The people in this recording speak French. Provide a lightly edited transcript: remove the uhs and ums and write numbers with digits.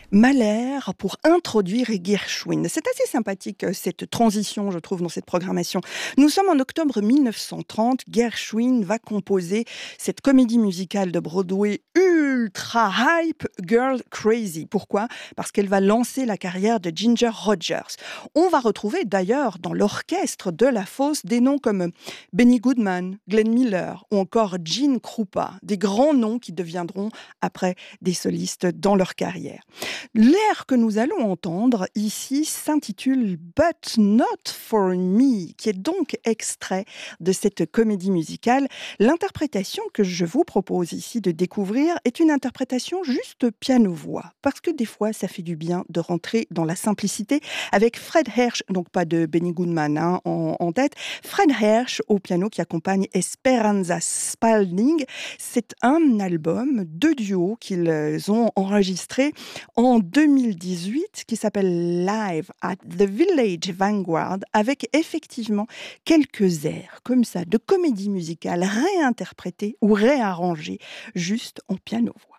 Mahler pour introduire Gershwin. C'est assez sympathique cette transition, je trouve, dans cette programmation. Nous sommes en octobre 1930. Gershwin va composer cette comédie musicale de Broadway ultra hype, Girl Crazy. Pourquoi ? Parce qu'elle va lancer la carrière de Ginger Rogers. On va retrouver d'ailleurs dans l'orchestre de la Fosse des noms comme Benny Goodman, Glenn Miller ou encore Gene Krupa, des grands noms qui deviendront après des solistes dans leur carrière. L'air que nous allons entendre ici s'intitule But Not For Me, qui est donc extrait de cette comédie musicale. L'interprétation que je vous propose ici de découvrir est une interprétation juste piano-voix, parce que des fois ça fait du bien de rentrer dans la simplicité avec Fred Hersch, donc pas de Benny Goodman en tête, Fred Hersch au piano qui accompagne Esperanza Spalding. C'est un album de duo qu'ils ont enregistré en 2018 qui s'appelle Live at the Village Vanguard, avec effectivement quelques airs comme ça de comédie musicale réinterprétés ou réarrangés juste en piano-voix.